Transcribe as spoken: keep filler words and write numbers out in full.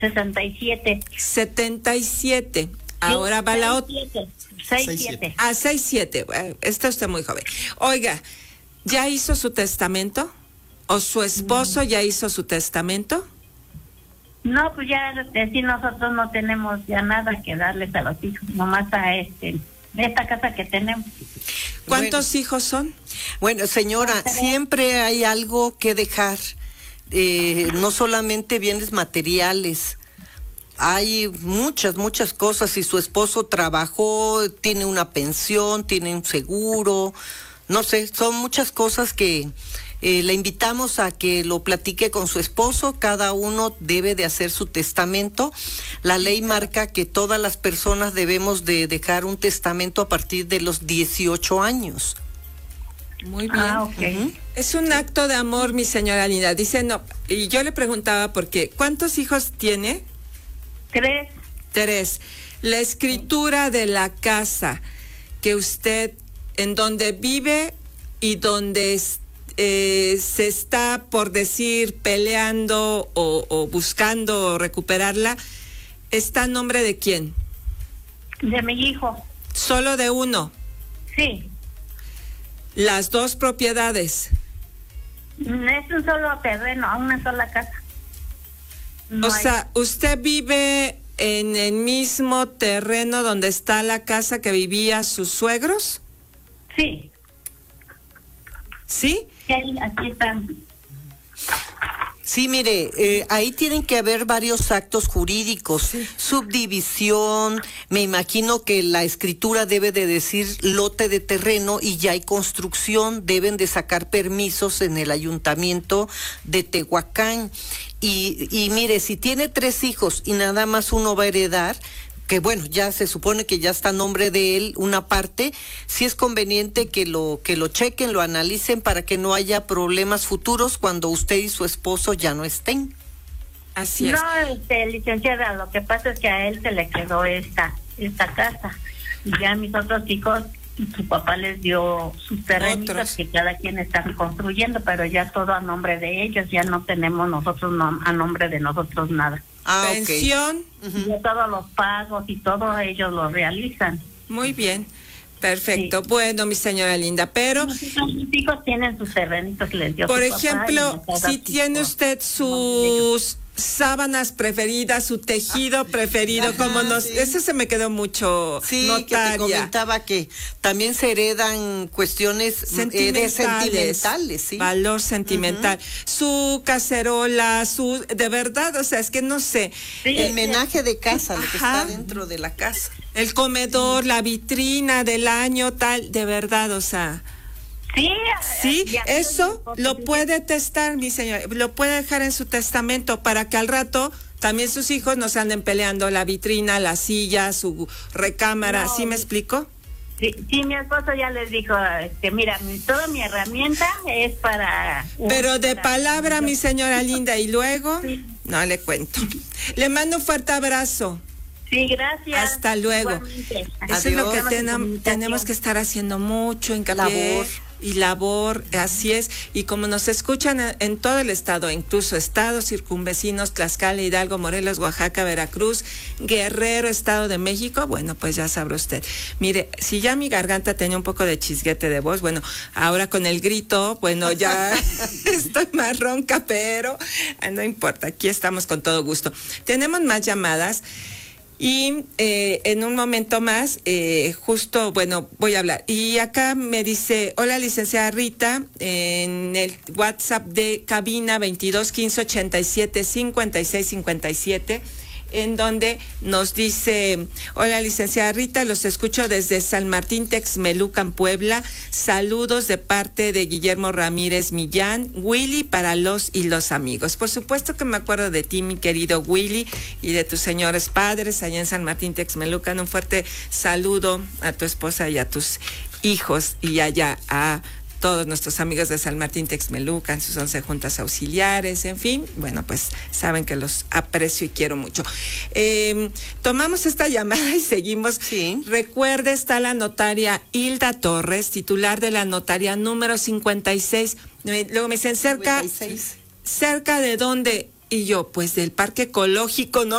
sesenta y siete. setenta y siete. Ahora va la otra. seis siete. Ah, seis siete. Está usted muy joven. Oiga, ¿ya hizo su testamento? ¿O su esposo ya hizo su testamento? No, pues ya sí, nosotros no tenemos ya nada que darles a los hijos, nomás a este, esta casa que tenemos. ¿Cuántos bueno, hijos son? Bueno, señora, siempre hay algo que dejar, eh, no solamente bienes materiales. Hay muchas, muchas cosas. Si su esposo trabajó, tiene una pensión, tiene un seguro, no sé, son muchas cosas que eh, le invitamos a que lo platique con su esposo. Cada uno debe de hacer su testamento. La ley marca que todas las personas debemos de dejar un testamento a partir de los dieciocho años. Muy bien. Ah, ok. Uh-huh. Es un acto de amor, mi señora Linda. Dice, no, y yo le preguntaba porque, ¿cuántos hijos tiene? Tres. Tres. La escritura de la casa que usted, en donde vive y donde eh, se está, por decir, peleando o, o buscando recuperarla, ¿está a nombre de quién? De mi hijo. ¿Solo de uno? Sí. ¿Las dos propiedades? Es un solo terreno, una sola casa. No o hay... sea, ¿usted vive en el mismo terreno donde está la casa que vivía sus suegros? Sí. ¿Sí? Sí, aquí están. Sí, mire, eh, ahí tienen que haber varios actos jurídicos, sí. Subdivisión, me imagino que la escritura debe de decir lote de terreno y ya hay construcción, deben de sacar permisos en el ayuntamiento de Tehuacán. Y, y mire, si tiene tres hijos y nada más uno va a heredar, que bueno, ya se supone que ya está a nombre de él una parte, sí es conveniente que lo que lo chequen, lo analicen para que no haya problemas futuros cuando usted y su esposo ya no estén. Así es. No, este, licenciada, lo que pasa es que a él se le quedó esta esta casa y ya a mis otros hijos su papá les dio sus terrenitos que cada quien están construyendo, pero ya todo a nombre de ellos, ya no tenemos nosotros no, a nombre de nosotros nada. Ah, pensión. Okay. Uh-huh. Todos los pagos y todo ellos lo realizan. Muy bien, perfecto. Sí. Bueno, mi señora Linda, pero... Mis hijos tienen sus terrenitos, les dio por su ejemplo, papá si tiene usted sus sábanas preferidas, su tejido preferido, ajá, como nos... Sí. Eso se me quedó mucho, sí, notaria. Que te comentaba que también se heredan cuestiones sentimentales, eh, de sentimentales, sí. Valor sentimental. Uh-huh. Su cacerola, su... De verdad, o sea, es que no sé. Sí, el menaje de casa, lo que está dentro de la casa. El comedor, sí. La vitrina del año, tal, de verdad, o sea... Sí, sí, eso lo puede testar, mi señora, lo puede dejar en su testamento para que al rato también sus hijos no se anden peleando la vitrina, la silla, su recámara, no, ¿sí me explico? Sí, sí, mi esposo ya les dijo que mira, mi, toda mi herramienta es para... Pero de para, palabra, mi señora Linda, y luego, sí. No le cuento. Le mando un fuerte abrazo. Sí, gracias. Hasta luego. Igualmente. Eso Adiós. Es lo que ten, tenemos que estar haciendo mucho hincapié. Labor. Y labor, así es. Y como nos escuchan en, en todo el estado, incluso estados circunvecinos, Tlaxcala, Hidalgo, Morelos, Oaxaca, Veracruz, Guerrero, Estado de México, bueno, pues ya sabrá usted. Mire, si ya mi garganta tenía un poco de chisguete de voz, bueno, ahora con el grito, bueno, ya estoy más ronca, pero no importa, aquí estamos con todo gusto. Tenemos más llamadas. Y eh, en un momento más, eh, justo, bueno, voy a hablar. Y acá me dice, hola licenciada Rita, en el WhatsApp de cabina veintidós quince ochenta y siete cincuenta y seis cincuenta y siete, en donde nos dice, hola licenciada Rita, los escucho desde San Martín Texmelucan, Puebla, saludos de parte de Guillermo Ramírez Millán, Willy para los y los amigos. Por supuesto que me acuerdo de ti, mi querido Willy, y de tus señores padres allá en San Martín Texmelucan. Un fuerte saludo a tu esposa y a tus hijos y allá a todos nuestros amigos de San Martín Texmelucan, sus once juntas auxiliares, en fin, bueno, pues saben que los aprecio y quiero mucho. Eh, tomamos esta llamada y seguimos. Sí. Recuerde, está la notaria Hilda Torres, titular de la notaria número cincuenta y seis. Luego me dicen, cerca, cincuenta y seis. ¿Cerca de dónde? Y yo, pues del Parque Ecológico, ¿no?